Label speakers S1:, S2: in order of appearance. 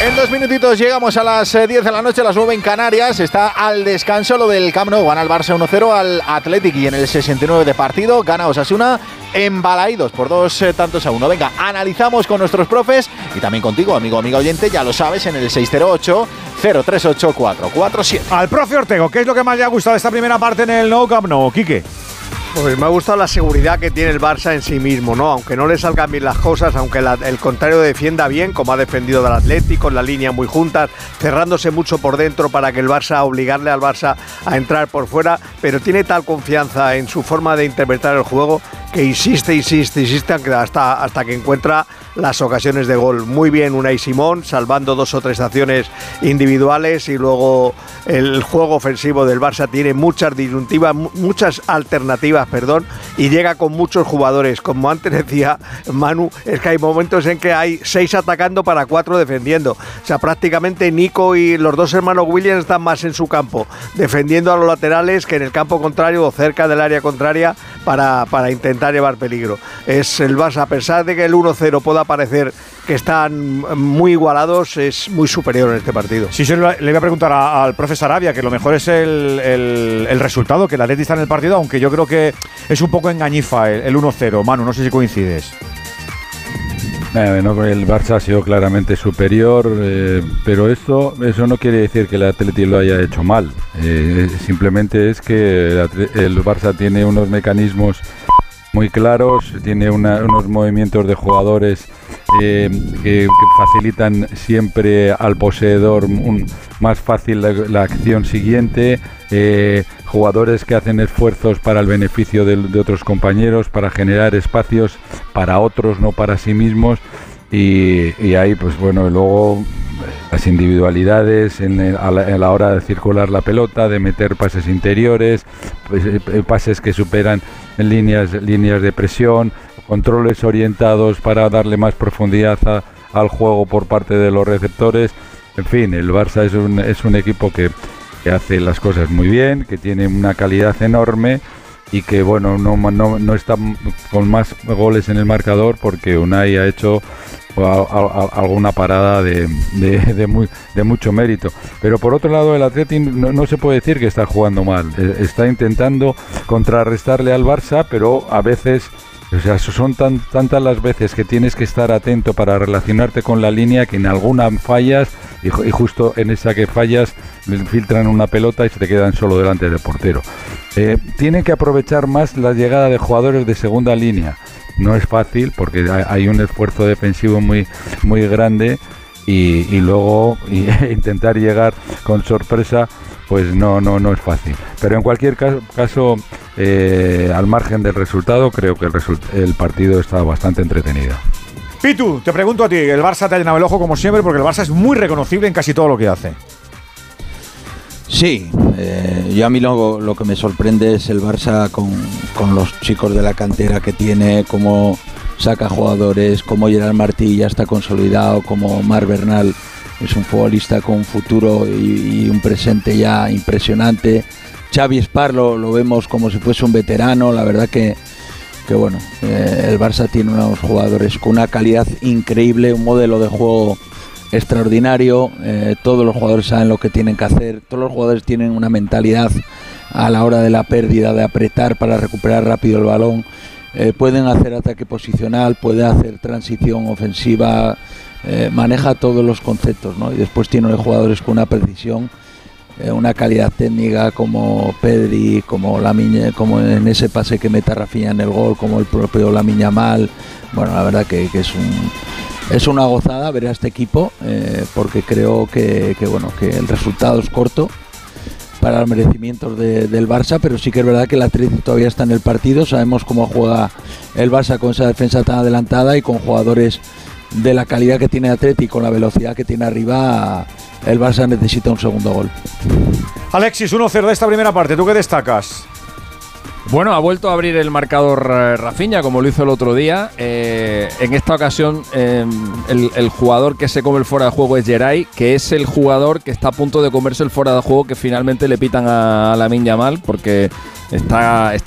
S1: En 2 minutitos llegamos a las 10 de la noche, a las 9 en Canarias. Está al descanso lo del Camp Nou. Gana el Barça 1-0 al Athletic y en el 69 de partido gana Osasuna en Balaídos por 2-1. Venga, analizamos con nuestros profes y también contigo, amigo oyente, ya lo sabes, en el 608-038-447.
S2: Al profe Ortego, ¿qué es lo que más le ha gustado de esta primera parte en el Nou Camp Nou, Quique?
S3: Pues me ha gustado la seguridad que tiene el Barça en sí mismo, ¿no? Aunque no le salgan bien las cosas, aunque el contrario defienda bien, como ha defendido del Atlético, en la línea muy juntas, cerrándose mucho por dentro para que el Barça, obligarle al Barça a entrar por fuera, pero tiene tal confianza en su forma de interpretar el juego que insiste hasta que encuentra las ocasiones de gol. Muy bien Unai Simón, salvando 2 o 3 acciones individuales, y luego el juego ofensivo del Barça tiene muchas disyuntivas, muchas alternativas, y llega con muchos jugadores. Como antes decía Manu, es que hay momentos en que hay 6 atacando para 4 defendiendo. O sea, prácticamente Nico y los 2 hermanos Williams están más en su campo, defendiendo a los laterales que en el campo contrario o cerca del área contraria para intentar llevar peligro. Es el Barça, a pesar de que el 1-0 pueda parecer que están muy igualados, es muy superior en este partido.
S2: Sí, le voy a preguntar al profe Sarabia, que lo mejor es el resultado, que el Atleti está en el partido, aunque yo creo que es un poco engañifa el 1-0. Manu, no sé si coincides.
S4: No, el Barça ha sido claramente superior, pero eso no quiere decir que el Atleti lo haya hecho mal. Simplemente es que el Barça tiene unos mecanismos muy claros, tiene unos movimientos de jugadores que facilitan siempre al poseedor más fácil la acción siguiente, jugadores que hacen esfuerzos para el beneficio de otros compañeros, para generar espacios para otros, no para sí mismos, y ahí pues bueno, luego las individualidades a la hora de circular la pelota, de meter pases interiores, pases que superan líneas de presión, controles orientados para darle más profundidad al juego por parte de los receptores. En fin, el Barça es un equipo que hace las cosas muy bien, que tiene una calidad enorme y que bueno, no está con más goles en el marcador porque Unai ha hecho alguna parada de mucho mérito. Pero por otro lado, el Atleti no se puede decir que está jugando mal, está intentando contrarrestarle al Barça, pero a veces, o sea, son tantas las veces que tienes que estar atento para relacionarte con la línea que en alguna fallas y justo en esa que fallas filtran una pelota y se te quedan solo delante del portero. Tienen que aprovechar más la llegada de jugadores de segunda línea. No es fácil porque hay un esfuerzo defensivo muy grande y luego intentar llegar con sorpresa pues no es fácil. Pero en cualquier caso, al margen del resultado, creo que el partido está bastante entretenido.
S2: Pitu, te pregunto a ti, el Barça te ha llenado el ojo como siempre porque el Barça es muy reconocible en casi todo lo que hace.
S5: Sí, yo a mí lo que me sorprende es el Barça con los chicos de la cantera que tiene, cómo saca jugadores, como Gerard Martí ya está consolidado, como Marc Bernal es un futbolista con un futuro y un presente ya impresionante. Xavi Espar lo vemos como si fuese un veterano, la verdad que bueno, el Barça tiene unos jugadores con una calidad increíble, un modelo de juego extraordinario, todos los jugadores saben lo que tienen que hacer, todos los jugadores tienen una mentalidad a la hora de la pérdida, de apretar para recuperar rápido el balón, pueden hacer ataque posicional, pueden hacer transición ofensiva, maneja todos los conceptos, ¿no? Y después tiene jugadores con una precisión, una calidad técnica como Pedri, como Lamine, como en ese pase que mete a Rafinha en el gol, como el propio Lamine Yamal. Bueno, la verdad que es una gozada ver a este equipo, porque creo que el resultado es corto para los merecimientos del Barça, pero sí que es verdad que el Atlético todavía está en el partido. Sabemos cómo juega el Barça con esa defensa tan adelantada y con jugadores de la calidad que tiene Atlético, con la velocidad que tiene arriba. El Barça necesita un segundo gol.
S2: Alexis, 1-0 de esta primera parte, ¿tú qué destacas?
S6: Bueno, ha vuelto a abrir el marcador Rafinha, como lo hizo el otro día. En esta ocasión, el jugador que se come el fuera de juego es Geray, que es el jugador que está a punto de comerse el fuera de juego que finalmente le pitan a Lamine Yamal, porque está